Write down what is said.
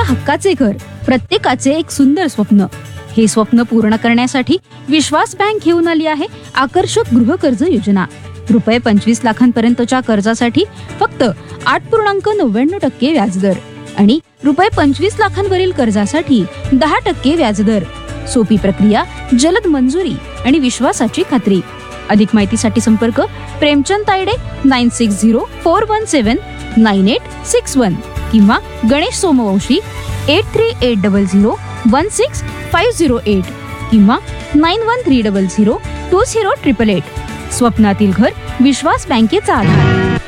हक्काचे घर, प्रत्येकाचे एक सुंदर स्वप्न. हे स्वप्न पूर्ण करण्यासाठी विश्वास बँक घेऊन आली आहे आकर्षक गृहकर्ज योजना. रुपये 25 लाखांपर्यंतच्या कर्जासाठी फक्त 8.99% व्याजदर आणि रुपये 25 लाखांवरील कर्जासाठी 10% व्याजदर. सोपी प्रक्रिया, जलद मंजुरी आणि विश्वासाची खात्री. अधिक माहितीसाठी संपर्क प्रेमचंद तायडे 9604179861 किंवा गणेश सोमवंशी 8380016508 किंवा 9130020888. स्वप्नातील घर, विश्वास बँकेचा आधार.